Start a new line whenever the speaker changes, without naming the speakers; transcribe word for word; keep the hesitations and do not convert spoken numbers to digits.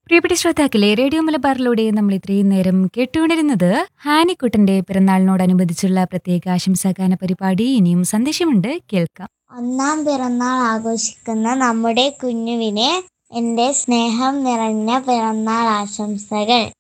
പ്രിയപ്പെട്ട ശ്രോതാക്കളെ, റേഡിയോ മലബാറിലൂടെ നമ്മൾ ഇത്രയും നേരം കേട്ടുകൊണ്ടിരുന്നത് ഹാനിക്കുട്ടന്റെ പിറന്നാളിനോടനുബന്ധിച്ചുള്ള പ്രത്യേക ആശംസാഗാന പരിപാടി. ഇനിയും സന്ദേശമുണ്ട്, കേൾക്കാം.
ഒന്നാം പിറന്നാൾ ആഘോഷിക്കുന്ന നമ്മുടെ കുഞ്ഞുവിനെ എൻ്റെ സ്നേഹം നിറഞ്ഞ പിറന്നാൾ ആശംസകൾ.